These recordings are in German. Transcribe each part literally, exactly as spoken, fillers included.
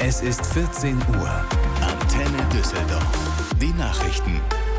Es ist vierzehn Uhr. Antenne Düsseldorf. Die Nachrichten.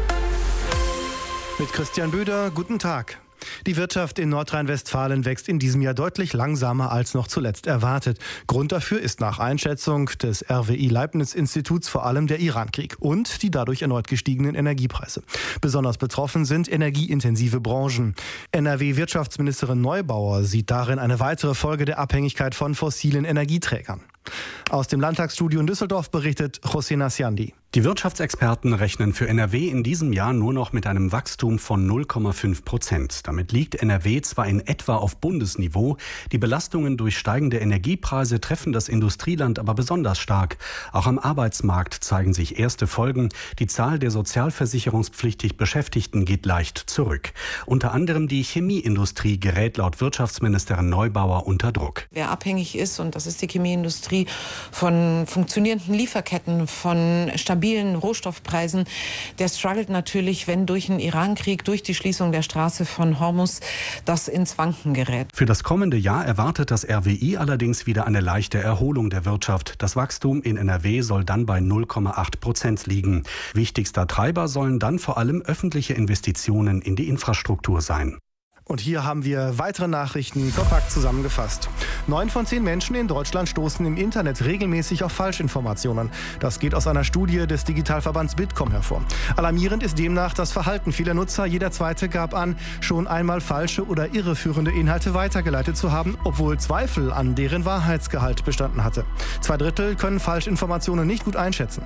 Mit Christian Böder, guten Tag. Die Wirtschaft in Nordrhein-Westfalen wächst in diesem Jahr deutlich langsamer als noch zuletzt erwartet. Grund dafür ist nach Einschätzung des R W I-Leibniz-Instituts vor allem der Irankrieg und die dadurch erneut gestiegenen Energiepreise. Besonders betroffen sind energieintensive Branchen. N R W-Wirtschaftsministerin Neubauer sieht darin eine weitere Folge der Abhängigkeit von fossilen Energieträgern. Aus dem Landtagsstudio in Düsseldorf berichtet José Nasiandi. Die Wirtschaftsexperten rechnen für N R W in diesem Jahr nur noch mit einem Wachstum von null Komma fünf Prozent. Damit liegt N R W zwar in etwa auf Bundesniveau, die Belastungen durch steigende Energiepreise treffen das Industrieland aber besonders stark. Auch am Arbeitsmarkt zeigen sich erste Folgen. Die Zahl der sozialversicherungspflichtig Beschäftigten geht leicht zurück. Unter anderem die Chemieindustrie gerät laut Wirtschaftsministerin Neubauer unter Druck. Wer abhängig ist, und das ist die Chemieindustrie, von funktionierenden Lieferketten, von stabilen Rohstoffpreisen, der struggelt natürlich, wenn durch den Irankrieg, durch die Schließung der Straße von Hormuz, das ins Wanken gerät. Für das kommende Jahr erwartet das R W I allerdings wieder eine leichte Erholung der Wirtschaft. Das Wachstum in N R W soll dann bei null Komma acht Prozent liegen. Wichtigster Treiber sollen dann vor allem öffentliche Investitionen in die Infrastruktur sein. Und hier haben wir weitere Nachrichten kompakt zusammengefasst. Neun von zehn Menschen in Deutschland stoßen im Internet regelmäßig auf Falschinformationen. Das geht aus einer Studie des Digitalverbands Bitkom hervor. Alarmierend ist demnach das Verhalten vieler Nutzer. Jeder Zweite gab an, schon einmal falsche oder irreführende Inhalte weitergeleitet zu haben, obwohl Zweifel an deren Wahrheitsgehalt bestanden hatte. Zwei Drittel können Falschinformationen nicht gut einschätzen.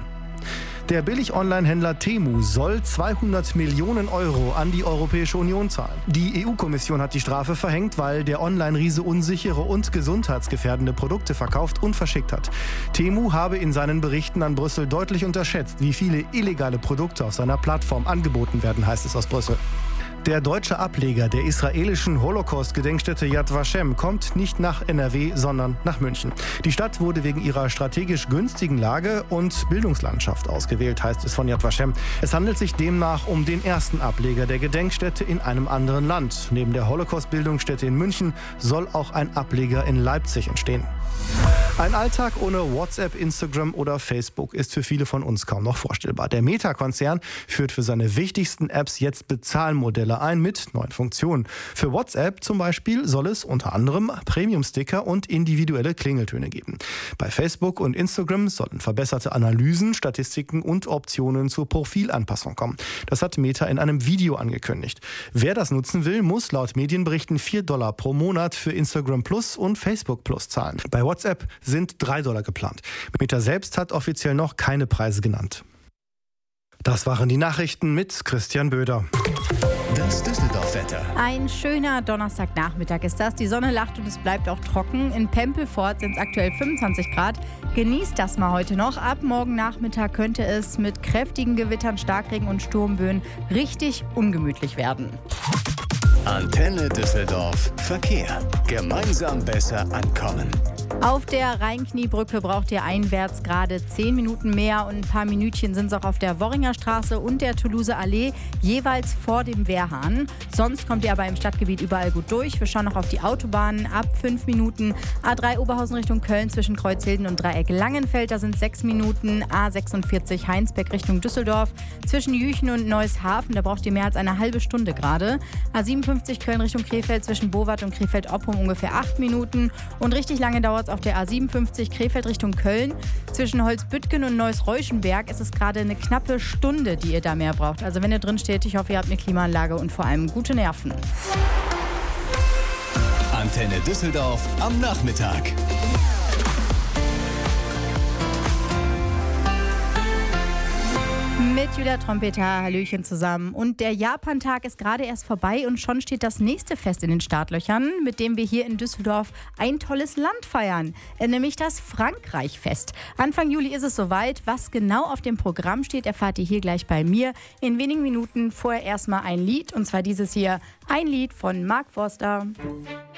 Der Billig-Online-Händler Temu soll zweihundert Millionen Euro an die Europäische Union zahlen. Die E U-Kommission hat die Strafe verhängt, weil der Online-Riese unsichere und gesundheitsgefährdende Produkte verkauft und verschickt hat. Temu habe in seinen Berichten an Brüssel deutlich unterschätzt, wie viele illegale Produkte auf seiner Plattform angeboten werden, heißt es aus Brüssel. Der deutsche Ableger der israelischen Holocaust-Gedenkstätte Yad Vashem kommt nicht nach N R W, sondern nach München. Die Stadt wurde wegen ihrer strategisch günstigen Lage und Bildungslandschaft ausgewählt, heißt es von Yad Vashem. Es handelt sich demnach um den ersten Ableger der Gedenkstätte in einem anderen Land. Neben der Holocaust-Bildungsstätte in München soll auch ein Ableger in Leipzig entstehen. Ein Alltag ohne WhatsApp, Instagram oder Facebook ist für viele von uns kaum noch vorstellbar. Der Meta-Konzern führt für seine wichtigsten Apps jetzt Bezahlmodelle ein mit neuen Funktionen. Für WhatsApp zum Beispiel soll es unter anderem Premium-Sticker und individuelle Klingeltöne geben. Bei Facebook und Instagram sollen verbesserte Analysen, Statistiken und Optionen zur Profilanpassung kommen. Das hat Meta in einem Video angekündigt. Wer das nutzen will, muss laut Medienberichten vier Dollar pro Monat für Instagram Plus und Facebook Plus zahlen. Bei WhatsApp sind drei Dollar geplant. Meta selbst hat offiziell noch keine Preise genannt. Das waren die Nachrichten mit Christian Böder. Das Düsseldorf-Wetter. Ein schöner Donnerstagnachmittag ist das. Die Sonne lacht und es bleibt auch trocken. In Pempelfort sind es aktuell fünfundzwanzig Grad. Genießt das mal heute noch. Ab morgen Nachmittag könnte es mit kräftigen Gewittern, Starkregen und Sturmböen richtig ungemütlich werden. Antenne Düsseldorf. Verkehr. Gemeinsam besser ankommen. Auf der Rheinkniebrücke braucht ihr einwärts gerade zehn Minuten mehr und ein paar Minütchen sind es auch auf der Worringer Straße und der Toulouse Allee, jeweils vor dem Wehrhahn. Sonst kommt ihr aber im Stadtgebiet überall gut durch. Wir schauen noch auf die Autobahnen. Ab fünf Minuten A drei Oberhausen Richtung Köln zwischen Kreuzhilden und Dreieck Langenfeld. Da sind sechs Minuten. A sechsundvierzig Heinsberg Richtung Düsseldorf. Zwischen Jüchen und Neushafen, da braucht ihr mehr als eine halbe Stunde gerade. A siebenundfünfzig Köln Richtung Krefeld zwischen Bowart und Krefeld-Oppum ungefähr acht Minuten. Und richtig lange dauert es auf der A siebenundfünfzig Krefeld Richtung Köln. Zwischen Holzbüttgen und Neuss-Reuschenberg ist es gerade eine knappe Stunde, die ihr da mehr braucht. Also wenn ihr drin steht, ich hoffe, ihr habt eine Klimaanlage und vor allem gute Nerven. Antenne Düsseldorf am Nachmittag. Mit Julia Trompeter, Hallöchen zusammen. Und der Japantag ist gerade erst vorbei und schon steht das nächste Fest in den Startlöchern, mit dem wir hier in Düsseldorf ein tolles Land feiern, nämlich das Frankreich-Fest. Anfang Juli ist es soweit. Was genau auf dem Programm steht, erfahrt ihr hier gleich bei mir. In wenigen Minuten vorher erstmal ein Lied, und zwar dieses hier, ein Lied von Mark Forster.